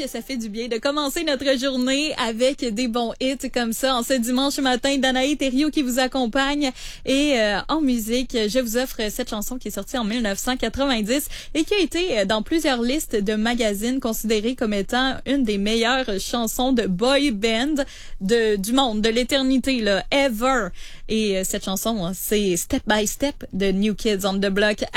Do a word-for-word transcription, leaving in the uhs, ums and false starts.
que ça fait du bien de commencer notre journée avec des bons hits comme ça. En ce dimanche matin, Danae Thériault qui vous accompagne. Et euh, en musique, je vous offre cette chanson qui est sortie en dix-neuf cent quatre-vingt-dix et qui a été dans plusieurs listes de magazines considérée comme étant une des meilleures chansons de boy band de, du monde, de l'éternité, là, ever. Et euh, cette chanson, c'est Step by Step de New Kids on the Block.